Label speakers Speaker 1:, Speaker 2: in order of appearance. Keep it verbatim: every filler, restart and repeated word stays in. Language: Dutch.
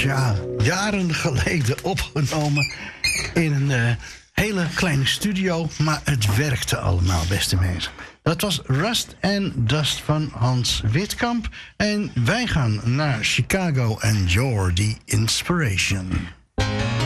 Speaker 1: ja, jaren geleden opgenomen in een uh, hele kleine studio, maar het werkte allemaal, beste mensen. Dat was Rust and Dust van Hans Witkamp. En wij gaan naar Chicago en You're the Inspiration.